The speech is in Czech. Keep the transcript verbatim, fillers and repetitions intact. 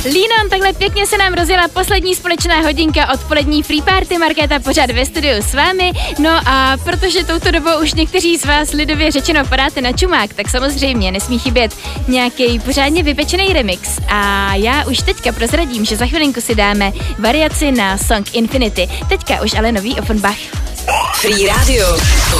Línon, takhle pěkně se nám rozjela poslední společná hodinka odpolední Free Party. Markéta pořád ve studiu s vámi. No a protože touto dobou už někteří z vás lidově řečeno padáte na čumák, tak samozřejmě nesmí chybět nějaký pořádně vypečený remix. A já už teďka prozradím, že za chvilinku si dáme variaci na song Infinity. Teďka už ale nový Offenbach. Free Radio.